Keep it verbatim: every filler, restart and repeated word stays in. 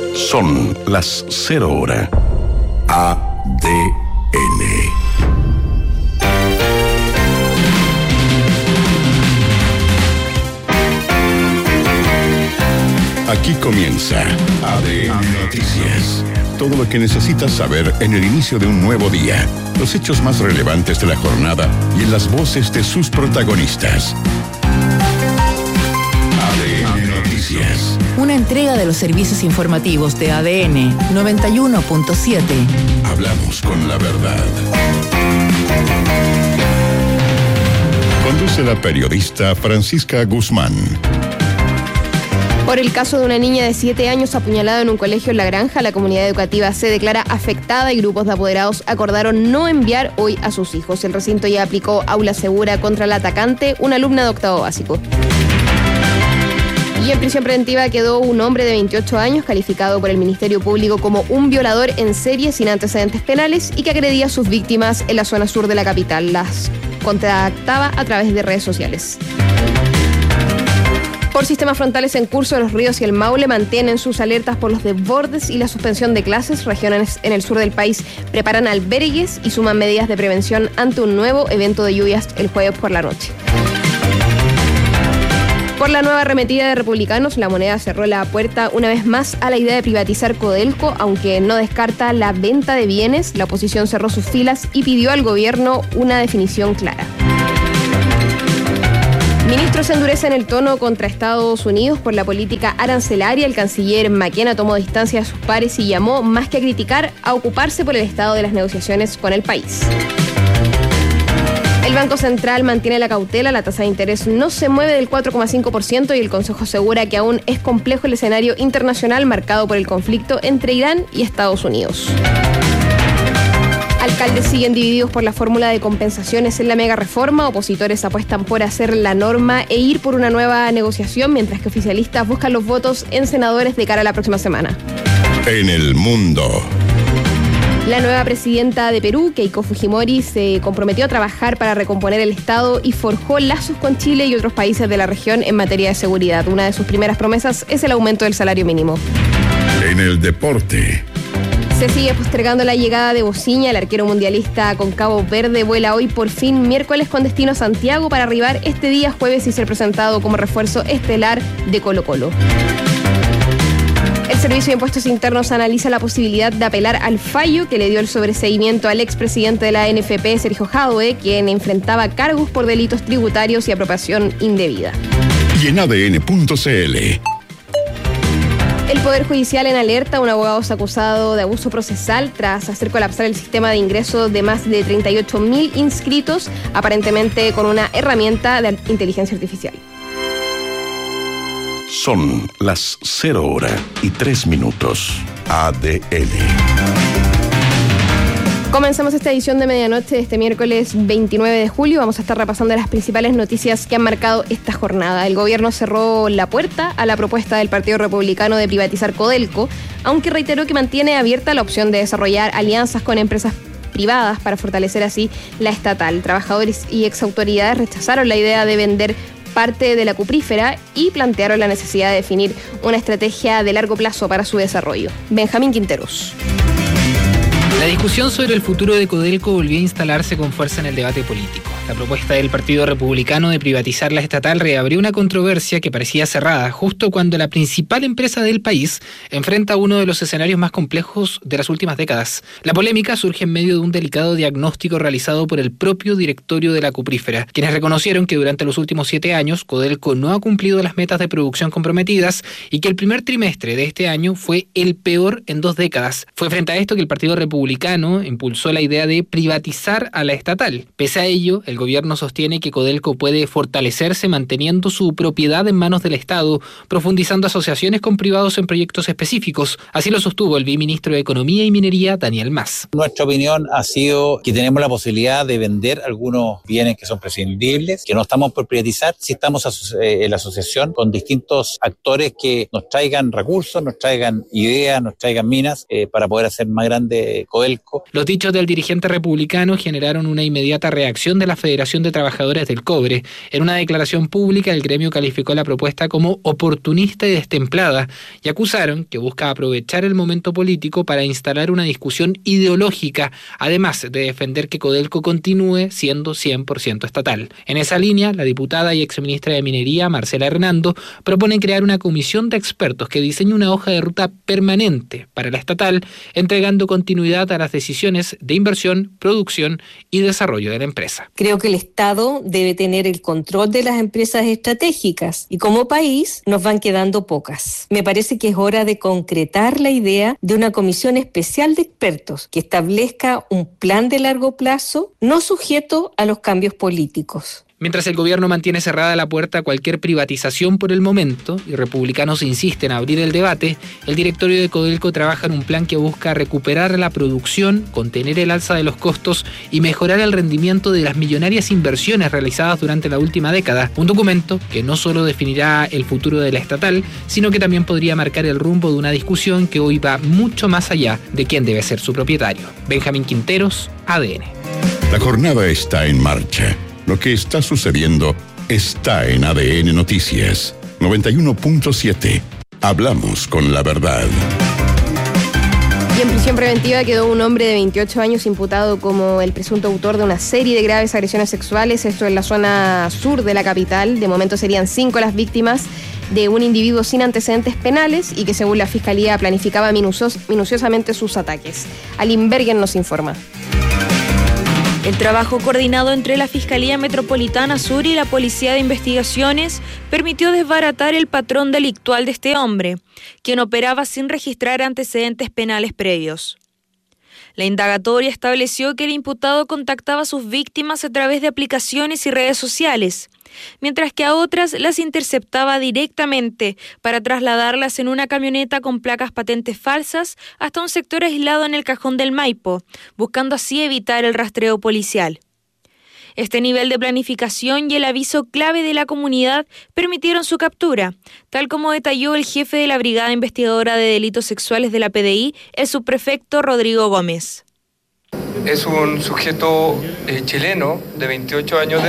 Son las cero hora. A D N. Aquí comienza A D N Noticias. Todo lo que necesitas saber en el inicio de un nuevo día. Los hechos más relevantes de la jornada y en las voces de sus protagonistas. A D N Noticias. Una entrega de los servicios informativos de A D N noventa y uno punto siete. Hablamos con la verdad. Conduce la periodista Francisca Guzmán. Por el caso de una niña de siete años apuñalada en un colegio en La Granja, la comunidad educativa se declara afectada y grupos de apoderados acordaron no enviar hoy a sus hijos. El recinto ya aplicó aula segura contra la atacante, una alumna de octavo básico. Y en prisión preventiva quedó un hombre de veintiocho años calificado por el Ministerio Público como un violador en serie sin antecedentes penales y que agredía a sus víctimas en la zona sur de la capital. Las contactaba a través de redes sociales. Por sistemas frontales en curso, Los Ríos y el Maule mantienen sus alertas por los desbordes y la suspensión de clases. Regiones en el sur del país preparan albergues y suman medidas de prevención ante un nuevo evento de lluvias el jueves por la noche. Por la nueva arremetida de republicanos, La Moneda cerró la puerta una vez más a la idea de privatizar Codelco, aunque no descarta la venta de bienes. La oposición cerró sus filas y pidió al gobierno una definición clara. Ministros endurecen el tono contra Estados Unidos por la política arancelaria. El canciller McKenna tomó distancia de sus pares y llamó, más que a criticar, a ocuparse por el estado de las negociaciones con el país. El Banco Central mantiene la cautela, la tasa de interés no se mueve del cuatro coma cinco por ciento y el Consejo asegura que aún es complejo el escenario internacional marcado por el conflicto entre Irán y Estados Unidos. Alcaldes siguen divididos por la fórmula de compensaciones en la mega reforma. Opositores apuestan por hacer la norma e ir por una nueva negociación, mientras que oficialistas buscan los votos en senadores de cara a la próxima semana. En el mundo. La nueva presidenta de Perú, Keiko Fujimori, se comprometió a trabajar para recomponer el Estado y forjó lazos con Chile y otros países de la región en materia de seguridad. Una de sus primeras promesas es el aumento del salario mínimo. En el deporte. Se sigue postergando la llegada de Bociña. El arquero mundialista con Cabo Verde vuela hoy por fin miércoles con destino a Santiago para arribar este día jueves y ser presentado como refuerzo estelar de Colo-Colo. El Servicio de Impuestos Internos analiza la posibilidad de apelar al fallo que le dio el sobreseimiento al expresidente de la A N F P, Sergio Jadue, quien enfrentaba cargos por delitos tributarios y apropiación indebida. Y en A D N punto C L. El Poder Judicial en alerta. Un abogado es acusado de abuso procesal tras hacer colapsar el sistema de ingreso de más de treinta y ocho mil inscritos, aparentemente con una herramienta de inteligencia artificial. Son las cero hora y tres minutos. A D N. Comenzamos esta edición de medianoche de este miércoles veintinueve de julio. Vamos a estar repasando las principales noticias que han marcado esta jornada. El gobierno cerró la puerta a la propuesta del Partido Republicano de privatizar Codelco, aunque reiteró que mantiene abierta la opción de desarrollar alianzas con empresas privadas para fortalecer así la estatal. Trabajadores y exautoridades rechazaron la idea de vender parte de la cuprífera y plantearon la necesidad de definir una estrategia de largo plazo para su desarrollo. Benjamín Quinteros. La discusión sobre el futuro de Codelco volvió a instalarse con fuerza en el debate político. La propuesta del Partido Republicano de privatizar la estatal reabrió una controversia que parecía cerrada justo cuando la principal empresa del país enfrenta uno de los escenarios más complejos de las últimas décadas. La polémica surge en medio de un delicado diagnóstico realizado por el propio directorio de la cuprífera, quienes reconocieron que durante los últimos siete años Codelco no ha cumplido las metas de producción comprometidas y que el primer trimestre de este año fue el peor en dos décadas. Fue frente a esto que el Partido Republicano impulsó la idea de privatizar a la estatal. Pese a ello, el gobierno sostiene que Codelco puede fortalecerse manteniendo su propiedad en manos del Estado, profundizando asociaciones con privados en proyectos específicos. Así lo sostuvo el viceministro de Economía y Minería, Daniel Mas. Nuestra opinión ha sido que tenemos la posibilidad de vender algunos bienes que son prescindibles, que no estamos por privatizar, si estamos aso- en la asociación con distintos actores que nos traigan recursos, nos traigan ideas, nos traigan minas eh, para poder hacer más grande Codelco. Los dichos del dirigente republicano generaron una inmediata reacción de la Federación de Trabajadores del Cobre. En una declaración pública, el gremio calificó la propuesta como oportunista y destemplada y acusaron que busca aprovechar el momento político para instalar una discusión ideológica, además de defender que Codelco continúe siendo cien por ciento estatal. En esa línea, la diputada y exministra de Minería, Marcela Hernando, propone crear una comisión de expertos que diseñe una hoja de ruta permanente para la estatal, entregando continuidad a las decisiones de inversión, producción y desarrollo de la empresa. Creo que el Estado debe tener el control de las empresas estratégicas y como país nos van quedando pocas. Me parece que es hora de concretar la idea de una comisión especial de expertos que establezca un plan de largo plazo no sujeto a los cambios políticos. Mientras el gobierno mantiene cerrada la puerta a cualquier privatización por el momento y republicanos insisten en abrir el debate, el directorio de Codelco trabaja en un plan que busca recuperar la producción, contener el alza de los costos y mejorar el rendimiento de las millonarias inversiones realizadas durante la última década. Un documento que no solo definirá el futuro de la estatal, sino que también podría marcar el rumbo de una discusión que hoy va mucho más allá de quién debe ser su propietario. Benjamín Quinteros, A D N. La jornada está en marcha. Lo que está sucediendo está en A D N Noticias. noventa y uno punto siete. Hablamos con la verdad. Y en prisión preventiva quedó un hombre de veintiocho años imputado como el presunto autor de una serie de graves agresiones sexuales, esto en la zona sur de la capital. De momento serían cinco las víctimas de un individuo sin antecedentes penales y que según la Fiscalía planificaba minucios, minuciosamente sus ataques. Aline Bergen nos informa. El trabajo coordinado entre la Fiscalía Metropolitana Sur y la Policía de Investigaciones permitió desbaratar el patrón delictual de este hombre, quien operaba sin registrar antecedentes penales previos. La indagatoria estableció que el imputado contactaba a sus víctimas a través de aplicaciones y redes sociales, mientras que a otras las interceptaba directamente para trasladarlas en una camioneta con placas patentes falsas hasta un sector aislado en el Cajón del Maipo, buscando así evitar el rastreo policial. Este nivel de planificación y el aviso clave de la comunidad permitieron su captura, tal como detalló el jefe de la Brigada Investigadora de Delitos Sexuales de la P D I, el subprefecto Rodrigo Gómez. Es un sujeto eh, chileno de veintiocho años de